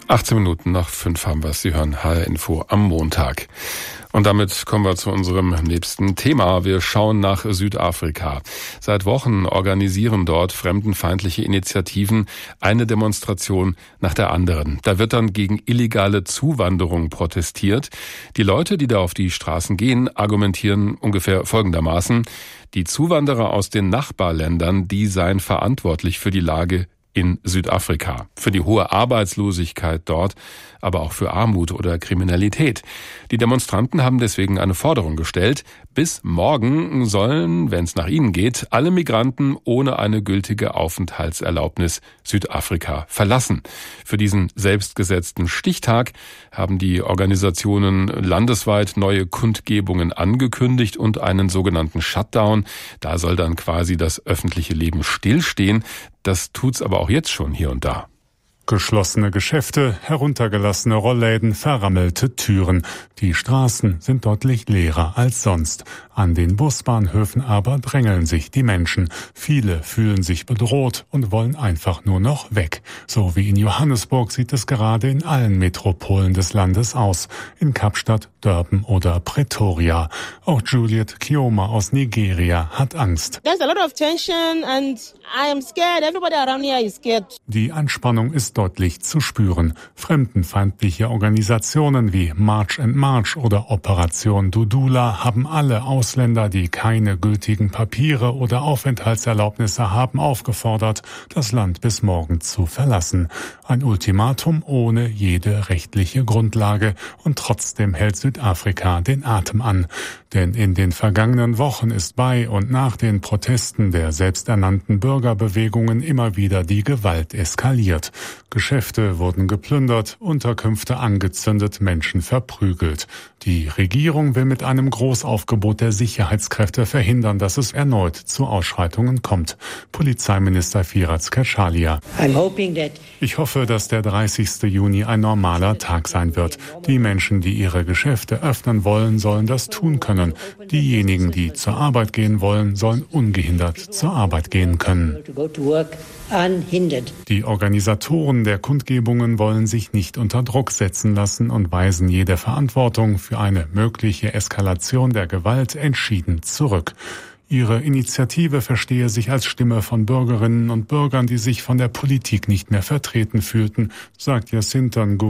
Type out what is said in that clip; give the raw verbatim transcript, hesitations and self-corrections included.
achtzehn Minuten nach fünf haben wir es. Sie hören H R Info am Montag. Und damit kommen wir zu unserem nächsten Thema. Wir schauen nach Südafrika. Seit Wochen organisieren dort fremdenfeindliche Initiativen eine Demonstration nach der anderen. Da wird dann gegen illegale Zuwanderung protestiert. Die Leute, die da auf die Straßen gehen, argumentieren ungefähr folgendermaßen: Die Zuwanderer aus den Nachbarländern, die seien verantwortlich für die Lage in Südafrika, für die hohe Arbeitslosigkeit dort, aber auch für Armut oder Kriminalität. Die Demonstranten haben deswegen eine Forderung gestellt: Bis morgen sollen, wenn es nach ihnen geht, alle Migranten ohne eine gültige Aufenthaltserlaubnis Südafrika verlassen. Für diesen selbstgesetzten Stichtag haben die Organisationen landesweit neue Kundgebungen angekündigt und einen sogenannten Shutdown. Da soll dann quasi das öffentliche Leben stillstehen. Das tut's aber auch jetzt schon hier und da. Geschlossene Geschäfte, heruntergelassene Rollläden, verrammelte Türen. Die Straßen sind deutlich leerer als sonst. An den Busbahnhöfen aber drängeln sich die Menschen. Viele fühlen sich bedroht und wollen einfach nur noch weg. So wie in Johannesburg sieht es gerade in allen Metropolen des Landes aus. In Kapstadt, Durban oder Pretoria. Auch Juliet Kioma aus Nigeria hat Angst. There's a lot of tension and I am scared. Everybody around here is scared. Die Anspannung ist deutlich zu spüren. Fremdenfeindliche Organisationen wie March and March oder Operation Dudula haben alle Ausländer, die keine gültigen Papiere oder Aufenthaltserlaubnisse haben, aufgefordert, das Land bis morgen zu verlassen. Ein Ultimatum ohne jede rechtliche Grundlage, und trotzdem hält Südafrika den Atem an. Denn in den vergangenen Wochen ist bei und nach den Protesten der selbsternannten Bürgerbewegungen immer wieder die Gewalt eskaliert. Geschäfte wurden geplündert, Unterkünfte angezündet, Menschen verprügelt. Die Regierung will mit einem Großaufgebot der Sicherheitskräfte verhindern, dass es erneut zu Ausschreitungen kommt. Polizeiminister Firas Kachalia. Ich hoffe, dass der dreißigste Juni ein normaler Tag sein wird. Die Menschen, die ihre Geschäfte öffnen wollen, sollen das tun können. Diejenigen, die zur Arbeit gehen wollen, sollen ungehindert zur Arbeit gehen können. Die Organisatoren der Kundgebungen wollen sich nicht unter Druck setzen lassen und weisen jede Verantwortung für eine mögliche Eskalation der Gewalt entschieden zurück. Ihre Initiative verstehe sich als Stimme von Bürgerinnen und Bürgern, die sich von der Politik nicht mehr vertreten fühlten, sagt Jacinta Ngubane